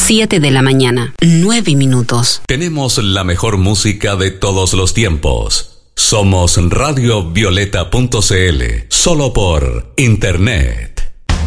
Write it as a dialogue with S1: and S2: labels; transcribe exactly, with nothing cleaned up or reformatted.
S1: siete de la mañana, nueve minutos.
S2: Tenemos la mejor música de todos los tiempos. Somos radio violeta punto c l, solo por internet.